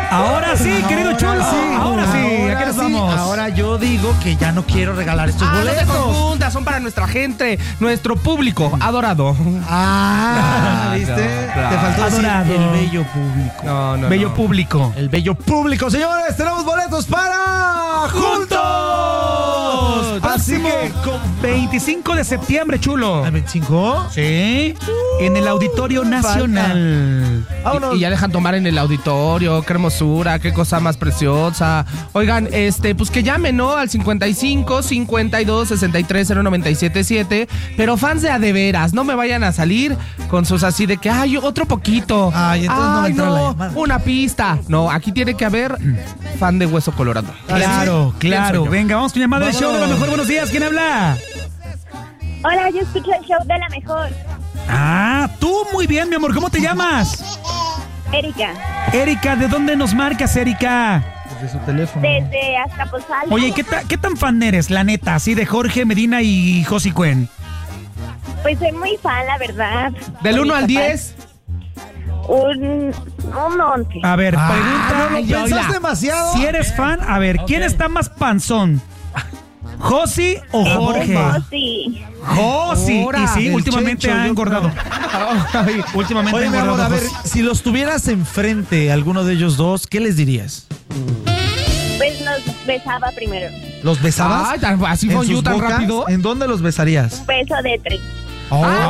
Ahora sí, querido chulo. Ahora sí. ¿A qué nos vamos? Ahora yo digo que ya no quiero regalar estos No te boletos. confundas, son para nuestra gente, nuestro público adorado. ¿Viste? claro. Te faltó decir Adorado. el bello público. No. Bello público. El bello público, señores, tenemos boletos para ¡Juntos! Así que Próximo 25 de septiembre, chulo. ¿al 25? Sí. En el Auditorio Nacional. Vámonos. Y ya dejan tomar en el auditorio, qué hermosura, qué cosa más preciosa. Oigan, pues que llamen, ¿no? Al 55 52 63 0977. Pero fans de a de veras, no me vayan a salir con sus así de que, ay, otro poquito. Ay, entonces no va a entrar la llamada. una pista. No, aquí tiene que haber fan de Hueso Colorado. Claro, claro. yo. Venga, vamos con llamada del show de la mejor. Buenos días, ¿quién habla? Hola, yo escucho el show de la mejor. Ah, tú muy bien, mi amor. ¿Cómo te llamas? Erika, Erika, ¿de dónde nos marcas, Erika? Desde su teléfono. desde Azcapotzalco. Oye, ¿qué tan fan eres, la neta, así de Jorge Medina y Josi Cuen? Pues soy muy fan, la verdad. Del 1 al Mis 10. papás, un 11. A ver, No pregunta. lo pensás oiga. demasiado. Si eres fan, a ver, ¿quién está más panzón? ¿Josi o Jorge? Oh, sí. Josi. Ahora, Y sí, del últimamente Chencho, ha yo engordado. Últimamente Oye, ha mi amor, engordado. a ver, Josi. si los tuvieras enfrente, alguno de ellos dos, ¿qué les dirías? Pues nos besaba primero. ¿Los besabas? Ay, así ¿En fue sus yo tan bocas? rápido. ¿En dónde los besarías? Beso de 3. Oh.